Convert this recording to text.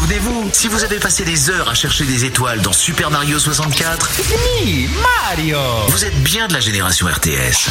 Souvenez-vous, si vous avez passé des heures à chercher des étoiles dans Super Mario 64, It's me, Mario. vous êtes bien de la génération RTS.